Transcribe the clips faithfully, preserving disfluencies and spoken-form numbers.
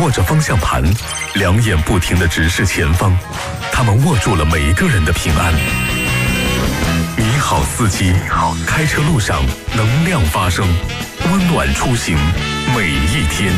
握着方向盘，两眼不停地直视前方，他们握住了每一个人的平安。你好，司机，开车路上能量发声，温暖出行每一天。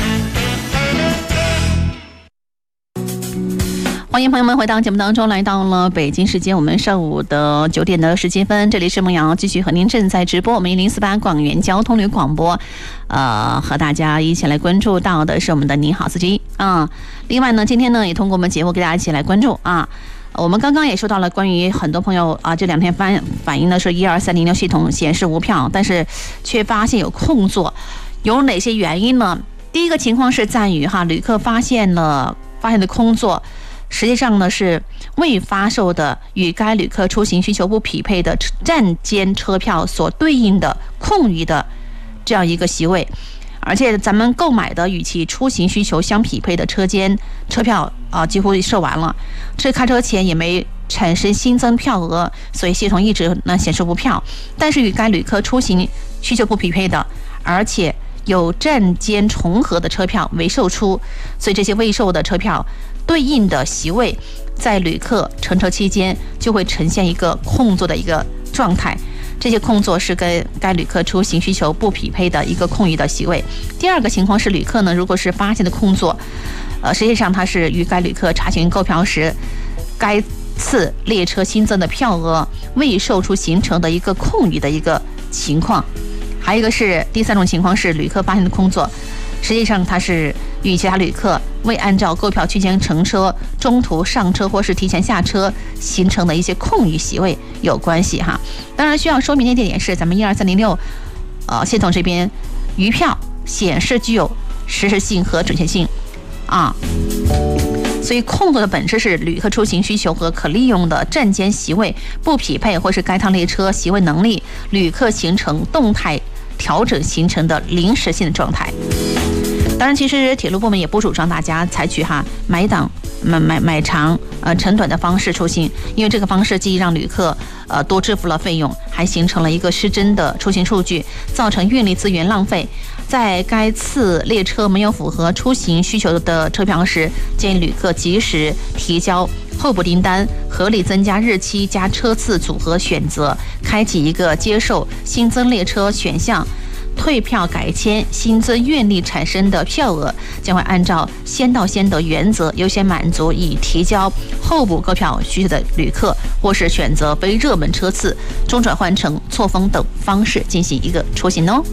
欢迎朋友们回到节目当中，来到了北京时间我们上午的九点的十七分，这里是梦瑶，继续和您正在直播我们一零四八广元交通旅广播，呃，和大家一起来关注到的是我们的你好司机啊。另外呢，今天呢也通过我们节目给大家一起来关注啊。我们刚刚也说到了关于很多朋友啊，这两天反反映的是一二三零六系统显示无票，但是却发现有空座，有哪些原因呢？第一个情况是在于哈，旅客发现了发现的空座。实际上呢是未发售的与该旅客出行需求不匹配的站间车票所对应的空余的这样一个席位，而且咱们购买的与其出行需求相匹配的车间车票啊、呃、几乎售完了，这开车前也没产生新增票额，所以系统一直呢显示无票。但是与该旅客出行需求不匹配的，而且有站间重合的车票未售出，所以这些未售的车票对应的席位在旅客乘车期间就会呈现一个空座的一个状态，这些空座是跟该旅客出行需求不匹配的一个空余的席位。第二个情况是，旅客呢如果是发现的空座，呃，实际上它是与该旅客查询购票时该次列车新增的票额未售出形成的一个空余的一个情况。还有一个是第三种情况是，旅客发现的空座实际上它是与其他旅客未按照购票区间乘车，中途上车或是提前下车形成的一些空余席位有关系哈。当然需要说明的一点是，咱们一二三零六呃系统这边余票显示具有实时性和准确性啊，所以空座的本质是旅客出行需求和可利用的站间席位不匹配，或是该趟列车席位能力旅客形成动态调整形成的临时性的状态。当然，其实铁路部门也不主张大家采取哈买档、买买买长、呃乘短的方式出行，因为这个方式既让旅客呃多支付了费用，还形成了一个失真的出行数据，造成运力资源浪费。在该次列车没有符合出行需求的车票时，建议旅客及时提交候补订单，合理增加日期加车次组合选择，开启一个接受新增列车选项。退票改签新增运力产生的票额将会按照先到先得原则优先满足已提交候补购票需求的旅客，或是选择非热门车次中转换成错峰等方式进行一个出行哦。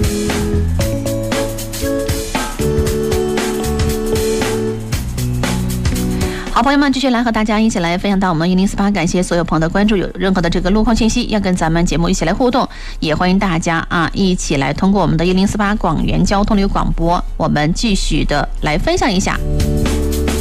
好，朋友们，继续来和大家一起来分享到我们一零四八，感谢所有朋友的关注。有任何的这个路况信息要跟咱们节目一起来互动，也欢迎大家啊一起来通过我们的一零四八广元交通旅广播，我们继续的来分享一下。